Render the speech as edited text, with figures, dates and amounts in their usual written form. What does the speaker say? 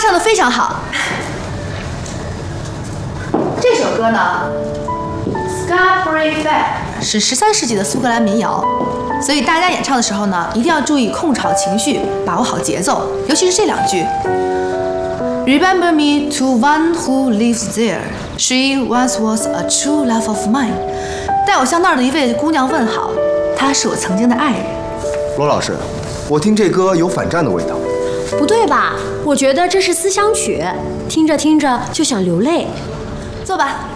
唱得非常好。这首歌呢 ，Scarborough Fair 是13世纪的苏格兰民谣，所以大家演唱的时候呢，一定要注意控制好情绪，把握好节奏，尤其是这2句。Remember me to one who lives there. She once was a true love of mine. 带我向那儿的一位姑娘问好，她是我曾经的爱人。 罗老师，我听这歌有反战的味道。 不对吧？我觉得这是思乡曲，听着听着就想流泪。 坐吧。